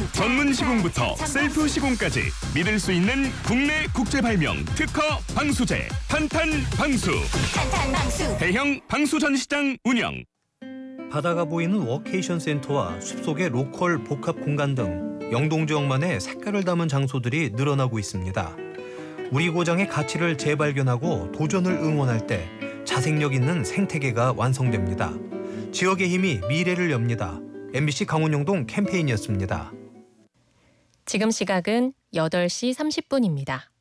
전문 시공부터 셀프 시공까지 믿을 수 있는 국내 국제 발명 특허 방수제 탄탄방수. 대형 방수 전시장 운영. 바다가 보이는 워케이션 센터와 숲속의 로컬 복합 공간 등 영동 지역만의 색깔을 담은 장소들이 늘어나고 있습니다. 우리 고장의 가치를 재발견하고 도전을 응원할 때 자생력 있는 생태계가 완성됩니다. 지역의 힘이 미래를 엽니다. MBC 강원영동 캠페인이었습니다. 지금 시각은 8시 30분입니다.